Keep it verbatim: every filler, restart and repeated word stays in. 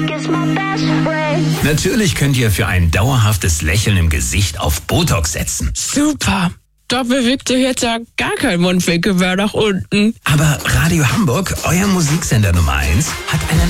Natürlich könnt ihr für ein dauerhaftes Lächeln im Gesicht auf Botox setzen. Super. Da bewegt sich jetzt ja gar kein Mundwinkel mehr nach unten. Aber Radio Hamburg, euer Musiksender Nummer eins, hat einen